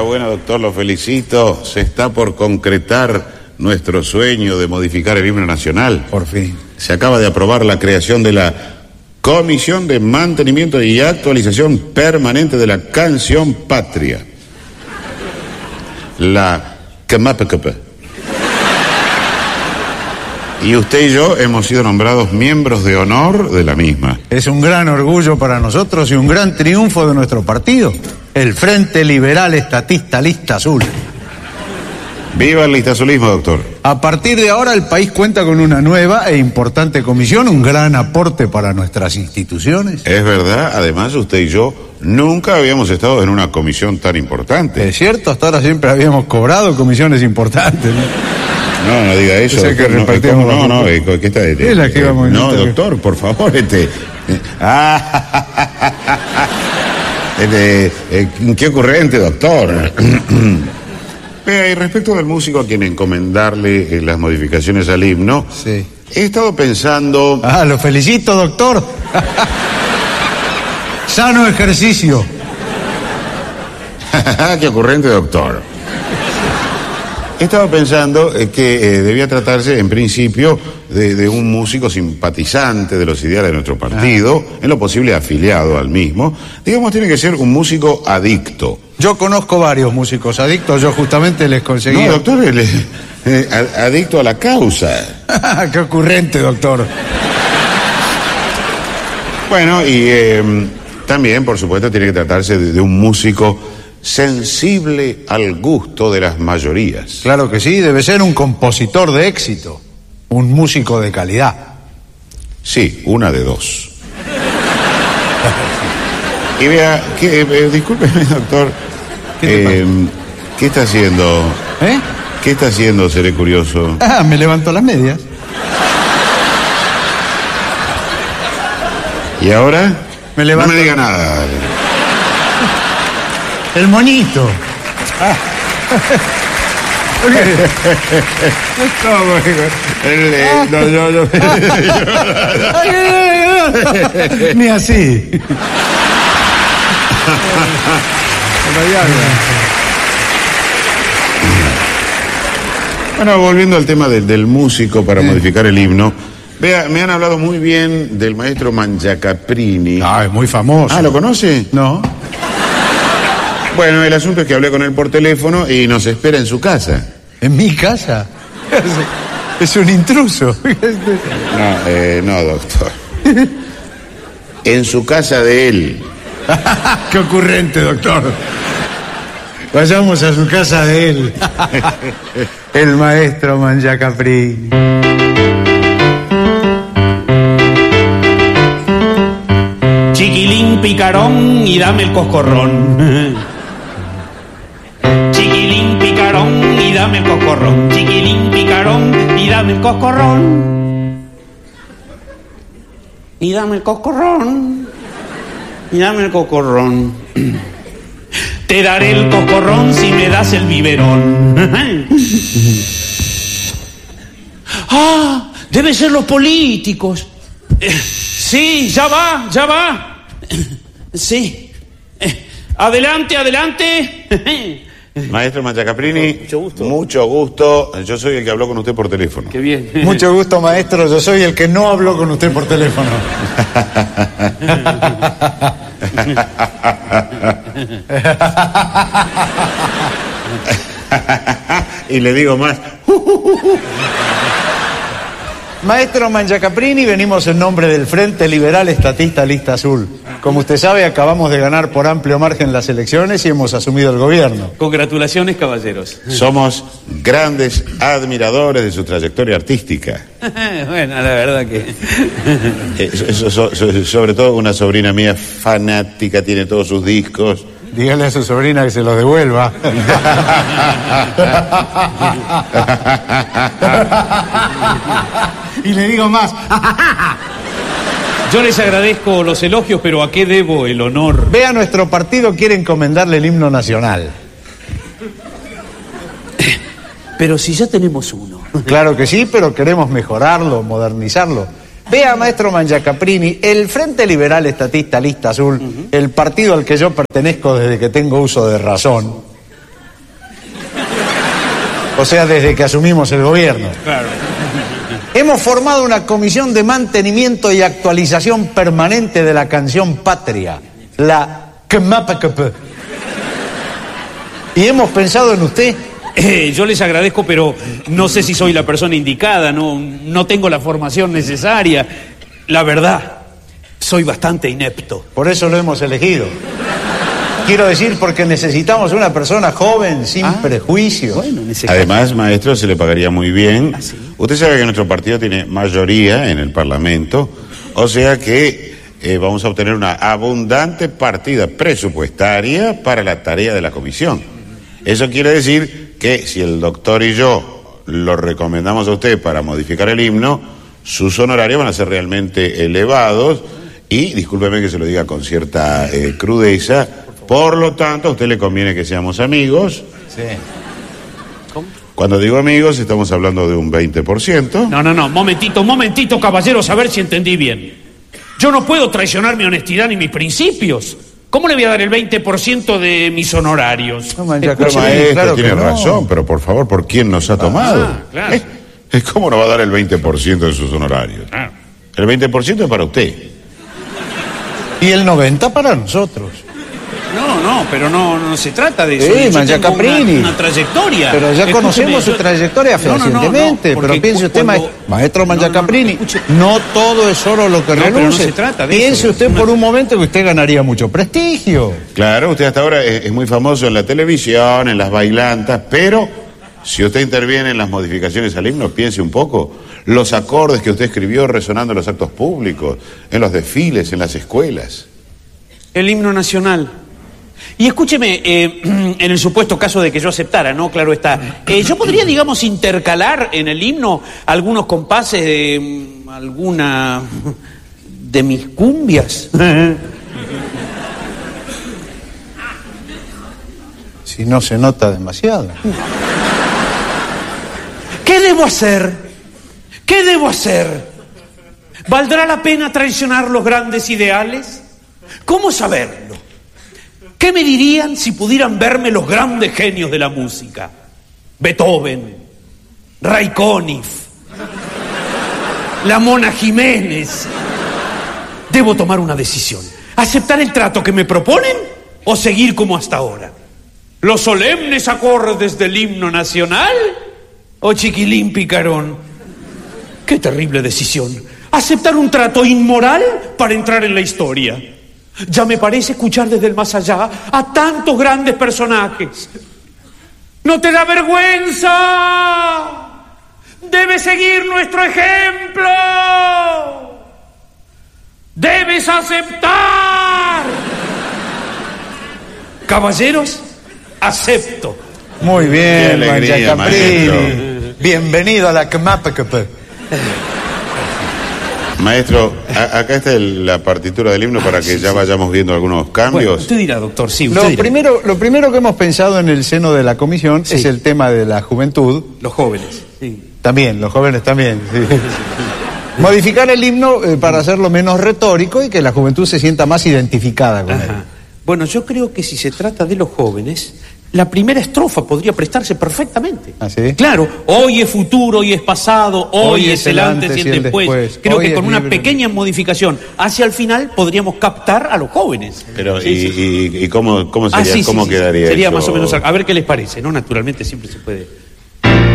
Enhorabuena, doctor, lo felicito. Se está por concretar nuestro sueño de modificar el himno nacional. Por fin. Se acaba de aprobar la creación de la Comisión de Mantenimiento y Actualización Permanente de la Canción Patria. La CMAPCP. Y usted y yo hemos sido nombrados miembros de honor de la misma. Es un gran orgullo para nosotros y un gran triunfo de nuestro partido, el Frente Liberal Estatista Lista Azul. ¡Viva el listazulismo, doctor! A partir de ahora el país cuenta con una nueva e importante comisión, un gran aporte para nuestras instituciones. Es verdad, además usted y yo nunca habíamos estado en una comisión tan importante. Es cierto, hasta ahora siempre habíamos cobrado comisiones importantes, ¿no? No diga eso. O sea, que repartimos ¿qué está? Es la que vamos no, doctor, por favor, qué ocurrente, doctor. Vea, y respecto del músico a quien encomendarle las modificaciones al himno, sí, he estado pensando... Lo felicito, doctor. Sano ejercicio. Qué ocurrente, doctor. He estado pensando que debía tratarse, en principio, de un músico simpatizante de los ideales de nuestro partido, en lo posible afiliado al mismo. Digamos, tiene que ser un músico adicto. Yo conozco varios músicos adictos, yo justamente les conseguí... No, doctor, adicto a la causa. Qué ocurrente, doctor. Bueno, y también, por supuesto, tiene que tratarse de un músico sensible al gusto de las mayorías. Claro que sí, debe ser un compositor de éxito, un músico de calidad. Sí, una de dos. Y vea, discúlpeme, doctor, ¿qué está haciendo? ¿Qué está haciendo, seré curioso? Me levanto las medias. ¿Y ahora? Me levanto. No me diga nada. El moñito. Ni así. Bueno, volviendo al tema del músico para modificar el himno, vea, me han hablado muy bien del maestro Mangiacaprini. Es muy famoso. ¿Lo conoce? No. Bueno, el asunto es que hablé con él por teléfono y nos espera en su casa. ¿En mi casa? Es un intruso. No, doctor. En su casa de él. Qué ocurrente, doctor. Vayamos a su casa de él. El maestro Mangiacaprini. Chiquilín picarón y dame el coscorrón. Chiquilín picarón y dame el coscorrón. Chiquilín picarón y dame el coscorrón. Y dame el coscorrón. Y dame el coscorrón. Te daré el coscorrón si me das el biberón. Debe ser los políticos. Sí, ya va. Sí. Adelante. Maestro Mangiacaprini, mucho gusto. Yo soy el que habló con usted por teléfono. Qué bien. Mucho gusto, maestro. Yo soy el que no habló con usted por teléfono. Y le digo más. Maestro Mangiacaprini, venimos en nombre del Frente Liberal Estatista Lista Azul. Como usted sabe, acabamos de ganar por amplio margen las elecciones y hemos asumido el gobierno. Congratulaciones, caballeros. Somos grandes admiradores de su trayectoria artística. Bueno, la verdad que... Sobre todo una sobrina mía fanática, tiene todos sus discos. Dígale a su sobrina que se los devuelva. Y le digo más. Yo les agradezco los elogios, pero ¿a qué debo el honor? Vea, nuestro partido quiere encomendarle el himno nacional. Pero si ya tenemos uno. Claro que sí, pero queremos mejorarlo, modernizarlo. Vea, maestro Mangiacaprini, el Frente Liberal Estatista Lista Azul, el partido al que yo pertenezco desde que tengo uso de razón, O sea, desde que asumimos el gobierno. Claro. Hemos formado una comisión de mantenimiento y actualización permanente de la canción patria, la KMAPKP. Y hemos pensado en usted. Yo les agradezco, pero no sé si soy la persona indicada, no tengo la formación necesaria. La verdad, soy bastante inepto. Por eso lo hemos elegido. Quiero decir, porque necesitamos una persona joven, sin prejuicios. Bueno, Además, maestro, se le pagaría muy bien. ¿Ah, sí? Usted sabe que nuestro partido tiene mayoría en el Parlamento, o sea que vamos a obtener una abundante partida presupuestaria para la tarea de la comisión. Eso quiere decir que si el doctor y yo lo recomendamos a usted para modificar el himno, sus honorarios van a ser realmente elevados y, discúlpeme que se lo diga con cierta crudeza, por lo tanto, a usted le conviene que seamos amigos. Sí. ¿Cómo? Cuando digo amigos, estamos hablando de un 20%. No, momentito, caballeros, a ver si entendí bien. Yo no puedo traicionar mi honestidad ni mis principios. ¿Cómo le voy a dar el 20% de mis honorarios? No, Pero Maestro, maestro, claro que tiene no. razón, pero por favor, ¿por quién nos ha tomado? claro. ¿Cómo no va a dar el 20% de sus honorarios? Claro. El 20% es para usted. Y el 90% para nosotros. No, pero no se trata de eso. Sí, Yo Mangia tengo Caprini. una trayectoria. Pero ya Escúcheme, conocemos su yo- trayectoria fehacientemente. porque Pero piense usted, cuando- maestro Mangia No, Caprini, escuche. no todo es oro lo que No, pero no reluce. se trata de Piense eso. usted por un momento que usted ganaría mucho prestigio. Claro, usted hasta ahora es muy famoso en la televisión, en las bailantas, pero si usted interviene en las modificaciones al himno, piense un poco. Los acordes que usted escribió resonando en los actos públicos, en los desfiles, en las escuelas. El himno nacional. Y escúcheme, en el supuesto caso de que yo aceptara, ¿no? Claro está. Yo podría, digamos, intercalar en el himno algunos compases de alguna de mis cumbias. Si no se nota demasiado. ¿Qué debo hacer? ¿Qué debo hacer? ¿Valdrá la pena traicionar los grandes ideales? ¿Cómo saberlo? ¿Qué me dirían si pudieran verme los grandes genios de la música? Beethoven, Ray-Conniff, la Mona Jiménez. Debo tomar una decisión. ¿Aceptar el trato que me proponen o seguir como hasta ahora? ¿Los solemnes acordes del himno nacional o Chiquilín Picarón? ¡Qué terrible decisión! ¿Aceptar un trato inmoral para entrar en la historia? Ya me parece escuchar desde el más allá a tantos grandes personajes. ¿No te da vergüenza? Debes seguir nuestro ejemplo. Debes aceptar. Caballeros, acepto. Muy Qué bien, alegría, Mangia Caprini. maestro. Bienvenido a la KMAPKP. Maestro, acá está la partitura del himno para que ya vayamos viendo algunos Bueno, cambios. usted dirá, doctor, sí, usted Lo dirá. primero que hemos pensado en el seno de la comisión es el tema de la juventud. Los jóvenes. Sí. También, los jóvenes también. Sí. Modificar el himno para hacerlo menos retórico y que la juventud se sienta más identificada con él. Ajá. Bueno, yo creo que si se trata de los jóvenes, la primera estrofa podría prestarse perfectamente. ¿Ah, sí? Claro, hoy es futuro, hoy es pasado, hoy es el antes y el después. Creo Hoy que es con una libre. pequeña modificación hacia el final podríamos captar a los jóvenes. Pero, Sí, sí. ¿y cómo sería? Ah, sí, ¿Cómo sí, sí. quedaría Sería eso? más o menos, a ver qué les parece, ¿no? Naturalmente siempre se puede